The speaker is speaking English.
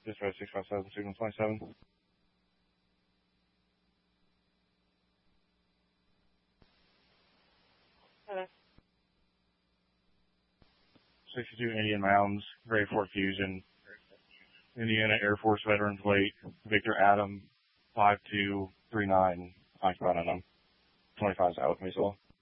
Dispatch 657, signal 27. Hello. 62 Indian Mounds, Grade 4 Fusion, Indiana Air Force Veterans Weight, Victor Adam, 5239, occupied on them. 25's out with me, so.